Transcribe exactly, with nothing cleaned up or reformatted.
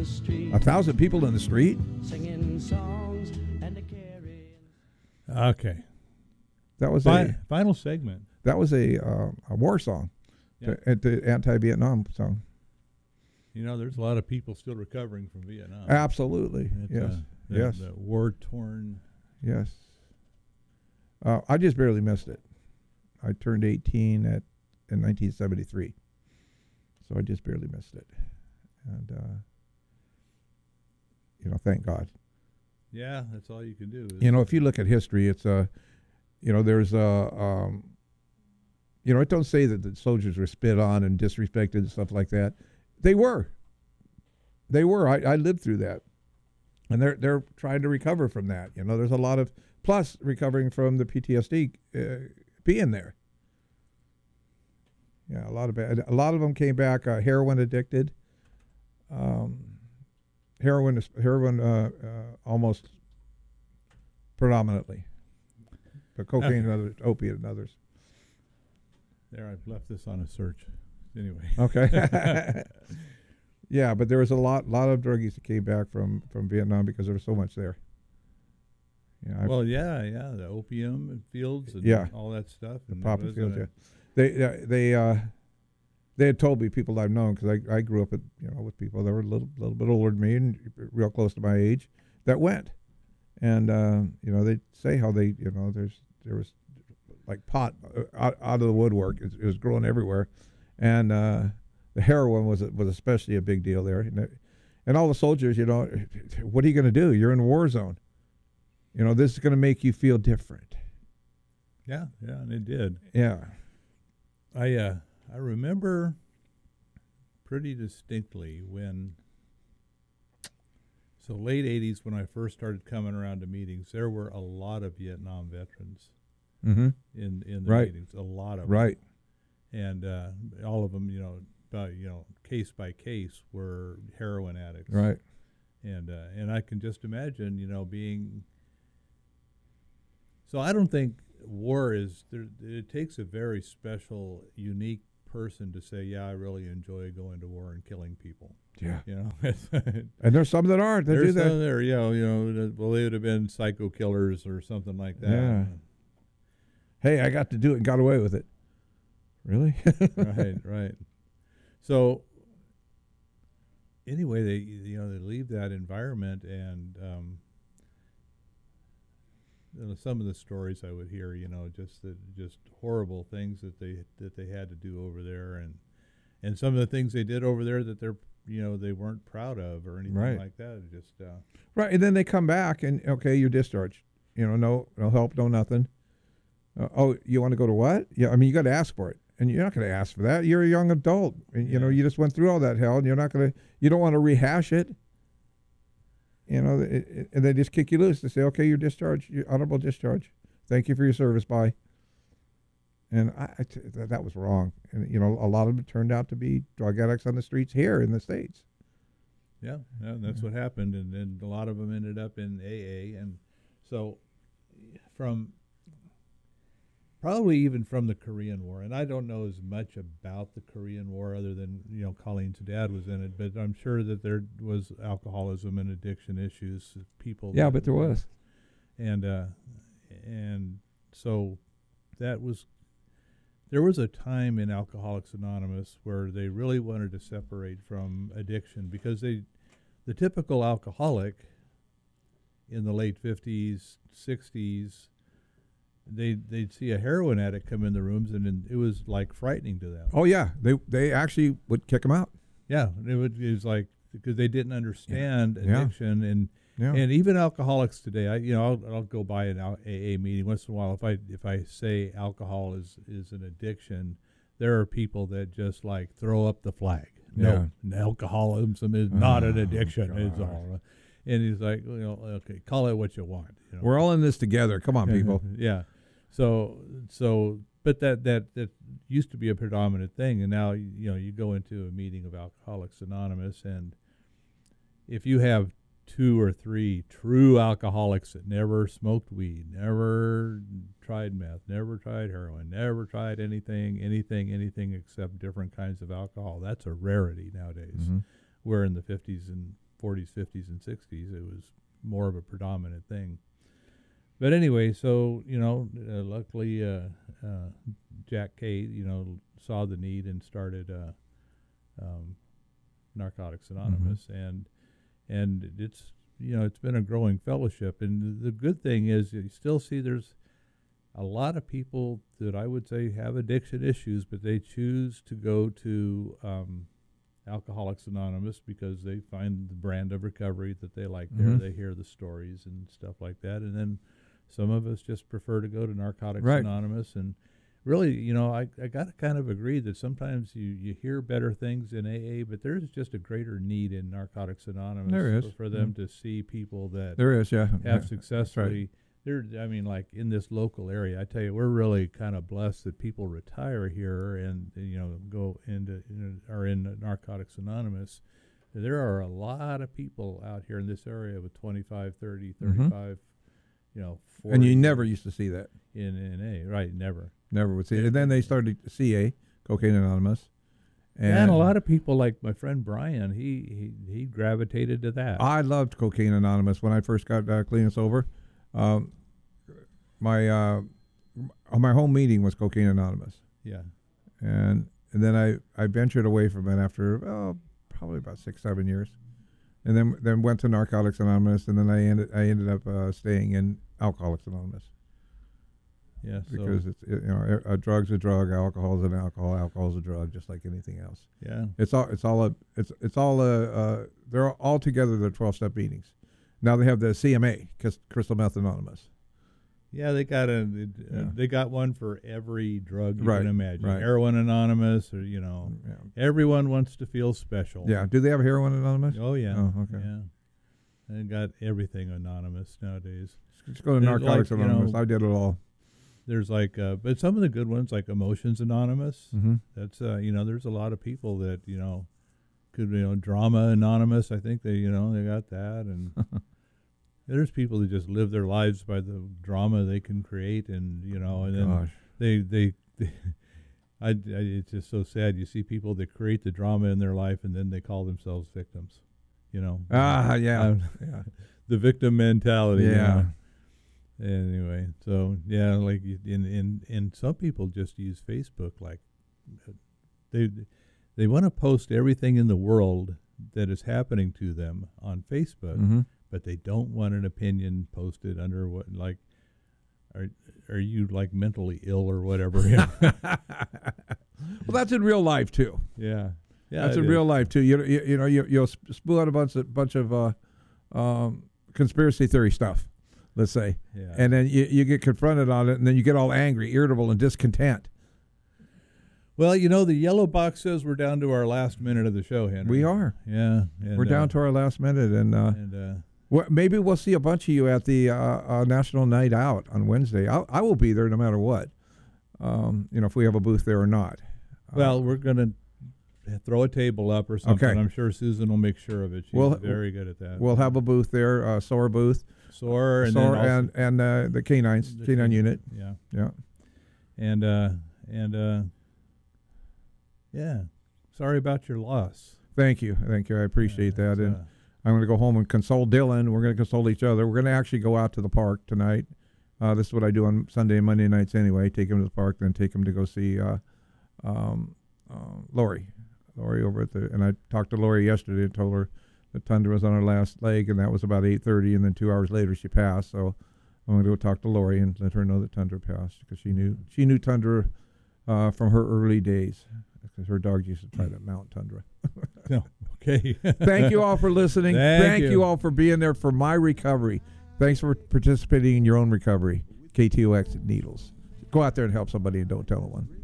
the street. A thousand people in the street? Singing songs and a carrying. Okay. That was Fi- a final segment. that was a uh, a war song, Yeah. the, the anti-Vietnam song. You know, there's a lot of people still recovering from Vietnam. Absolutely, It, yes, uh, the, yes, The war-torn. yes. Uh, I just barely missed it. I turned eighteen at in nineteen seventy-three, so I just barely missed it, and uh, you know, thank God. Yeah, that's all you can do. Is You know, if you look at history, it's a, uh, you know, there's a, um, you know, it don't say that the soldiers were spit on and disrespected and stuff like that. They were. They were. I, I lived through that, and they're they're trying to recover from that. You know, there's a lot of plus recovering from the P T S D uh, being there. Yeah, a lot of bad, a lot of them came back uh, heroin addicted. Um, heroin is heroin uh, uh, almost predominantly, but cocaine and others, opiate and others. There, I've left this on a search. Anyway. Okay. Yeah, but there was a lot lot of druggies that came back from, from Vietnam because there was so much there. Yeah, I- Well, yeah, yeah, the opium and fields and Yeah. all that stuff. the and it poppy was fields. a- Yeah, they uh, they uh, they had told me, people I've known, because I, I grew up at, you know, with people that were a little little bit older than me and real close to my age that went, and uh, you know, they say how they, you know, there's there was like pot uh, out, out of the woodwork. It, it was growing everywhere, and uh, the heroin was was especially a big deal there. And, it, and all the soldiers, you know, what are you going to do? You're in a war zone. You know, this is going to make you feel different. Yeah, yeah, and it did. Yeah. I uh, I remember pretty distinctly when, so late eighties when I first started coming around to meetings, there were a lot of Vietnam veterans Mm-hmm. in in the Right. meetings, a lot of Right. them. And uh, all of them, you know, about, you know, case by case were heroin addicts. Right. And uh, and I can just imagine, you know, being. So I don't think war is there. It takes a very special, unique person to say, "Yeah, I really enjoy going to war and killing people." Yeah. You know, And there's some that aren't. They do there's that. some there, you know, you know, that- well, they would have been psycho killers or something like that. Yeah. Hey, I got to do it and got away with it. Really? Right, right. So anyway, they you know they leave that environment, and um, you know, some of the stories I would hear, you know, just the just horrible things that they that they had to do over there, and and some of the things they did over there that they're you know they weren't proud of or anything Right. like that. It just uh, Right. And then they come back and, okay, you're discharged. You know, no no help, no nothing. Uh, oh, you want to go to what? Yeah, I mean, you got to ask for it. And you're not going to ask for that. You're a young adult. And, you know, Yeah. you just went through all that hell, and you're not going to, you don't want to rehash it. You know, it, it, and they just kick you loose. They say, okay, you're discharged, you're honorable discharge. Thank you for your service. Bye. And I, I t- that, that was wrong. And, you know, a lot of them turned out to be drug addicts on the streets here in the States. yeah, yeah, that's what happened, and then a lot of them ended up in A A, and so from. Probably even from the Korean War, and I don't know as much about the Korean War other than, you know, Colleen's dad was in it, but I'm sure that there was alcoholism and addiction issues. People, Yeah, that but there were- was. and uh, and so that was. There was a time in Alcoholics Anonymous where they really wanted to separate from addiction because they, the typical alcoholic, in the late fifties, sixties. They they'd see a heroin addict come in the rooms, and, and it was like frightening to them. Oh, yeah. They they actually would kick them out. Yeah, it, would, it was like because they didn't understand Yeah. addiction, and Yeah. and even alcoholics today. I you know I'll, I'll go by an al- A A meeting once in a while. If I if I say alcohol is is an addiction, there are people that just like throw up the flag. No, alcoholism is not an Oh, addiction. It's gosh. all. And he's like, you know, okay, call it what you want. You know? We're all in this together. Come on, people. Yeah. So so but that, that that used to be a predominant thing, and now you know you go into a meeting of Alcoholics Anonymous, and if you have two or three true alcoholics that never smoked weed, never tried meth, never tried heroin, never tried anything, anything, anything except different kinds of alcohol, that's a rarity nowadays. Mhm. Where in the fifties and forties, fifties, and sixties. It was more of a predominant thing. But anyway, so, you know, uh, luckily uh, uh, Jack Kay, you know, saw the need and started uh, um, Narcotics Anonymous. Mm-hmm. And and it's, you know, it's been a growing fellowship. And the good thing is you still see there's a lot of people that I would say have addiction issues, but they choose to go to um, Alcoholics Anonymous because they find the brand of recovery that they like there. Mm-hmm. They hear the stories and stuff like that. And then some of us just prefer to go to Narcotics right. Anonymous. And really, you know, I, I got to kind of agree that sometimes you, you hear better things in A A, but there's just a greater need in Narcotics Anonymous there is. For, for them mm-hmm. to see people that there is, yeah. have yeah. successfully. There, I mean, like in this local area, I tell you, we're really kind of blessed that people retire here and, you know, go into, you know, are in Narcotics Anonymous. There are a lot of people out here in this area with twenty-five, thirty, thirty-five, mm-hmm. you know, forty. And you never used to see that. In N A, right, never. Never would see it. And then they started C A, Cocaine Anonymous. And, yeah, and a lot of people, like my friend Brian, he, he, he gravitated to that. I loved Cocaine Anonymous when I first got uh, clean and sober. Um, my uh, my home meeting was Cocaine Anonymous. Yeah, and and then I, I ventured away from it after oh, probably about six seven years, and then then went to Narcotics Anonymous, and then I ended I ended up uh, staying in Alcoholics Anonymous. Yeah, because so it's it, you know a, a drug's a drug, alcohol is an alcohol, alcohol is a drug, just like anything else. Yeah, it's all it's all a it's it's all a uh, they're all together. The twelve step meetings. Now they have the C M A, Crystal Meth Anonymous. Yeah, they got a uh, yeah. they got one for every drug you right, can imagine. Right. Heroin Anonymous, or you know, yeah. everyone wants to feel special. Yeah. Do they have Heroin Anonymous? Oh yeah. Oh okay. Yeah. They got everything anonymous nowadays. Just go to There's Narcotics like, Anonymous. You know, I did it all. There's like, uh, but some of the good ones, like Emotions Anonymous. Mm-hmm. That's uh, you know, there's a lot of people that you know could you know Drama Anonymous. I think they you know they got that and. There's people who just live their lives by the drama they can create, and you know, and then Gosh. they they, they I, I it's just so sad. You see people that create the drama in their life, and then they call themselves victims. You know. Ah, yeah, um, yeah. The victim mentality. Yeah. You know? Anyway, so yeah, like in in and some people just use Facebook like they they want to post everything in the world that is happening to them on Facebook. Mm-hmm. But they don't want an opinion posted under what, like, are are you like mentally ill or whatever? Well, that's in real life too. Yeah, yeah, that's in is. real life too. You you, you know you you'll spew out a bunch of bunch of uh, um, conspiracy theory stuff, let's say, yeah. and then you you get confronted on it, and then you get all angry, irritable, and discontent. Well, you know, the yellow box says we're down to our last minute of the show, Henry. We are. Yeah, and, we're down uh, to our last minute, and. Uh, and uh, Well, maybe we'll see a bunch of you at the uh, uh, National Night Out on Wednesday. I'll, I will be there no matter what, um, you know, if we have a booth there or not. Well, uh, we're going to throw a table up or something. Okay. I'm sure Susan will make sure of it. She's we'll, very good at that. We'll have a booth there, uh, SOAR booth. SOAR SOAR and, then and, and uh, the canines, the canine unit. Yeah. Yeah. And, uh, and uh, yeah, sorry about your loss. Thank you. Thank you. I appreciate yeah, that. And uh, I'm going to go home and console Dylan. We're going to console each other. We're going to actually go out to the park tonight. Uh, this is what I do on Sunday and Monday nights anyway. Take him to the park, then take him to go see uh, um, uh, Lori. Lori over at the, and I talked to Lori yesterday and told her that Tundra was on her last leg, and that was about eight thirty, and then two hours later she passed. So I'm going to go talk to Lori and let her know that Tundra passed, because she knew she knew Tundra uh, from her early days, because her dog used to try to mount Tundra. No. Okay. Thank you all for listening. Thank, Thank you. you all for being there for my recovery. Thanks for participating in your own recovery. K T O X Needles. Go out there and help somebody and don't tell no one.